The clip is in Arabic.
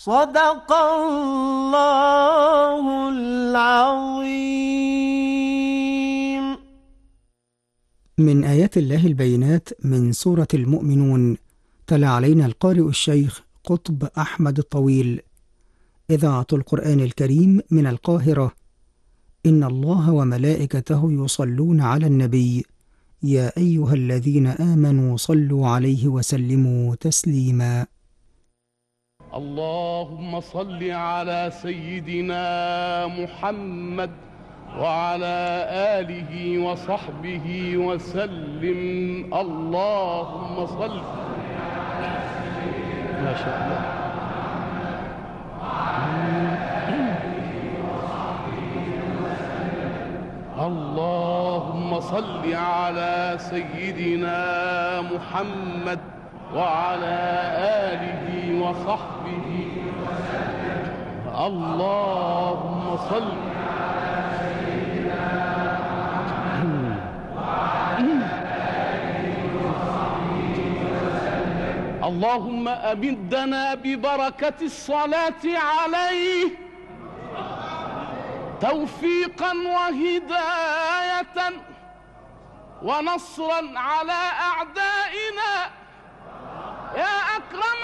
صدق الله العظيم. من آيات الله البينات من سورة المؤمنون. تلا علينا القارئ الشيخ قطب أحمد الطويل. إذاعة القرآن الكريم من القاهرة. إن الله وملائكته يصلون على النبي يا أيها الذين آمنوا صلوا عليه وسلموا تسليما. اللهم صل على سيدنا محمد وعلى آله وصحبه وسلم. اللهم صل. ما شاء الله. اللهم صل على سيدنا محمد وعلى آله وصحبه وسلم. اللهم صل على سيدنا محمد وعلى آله وصحبه وسلم. اللهم أمدنا ببركة الصلاة عليه توفيقا وهداية ونصرا على أعدائنا يا أكرم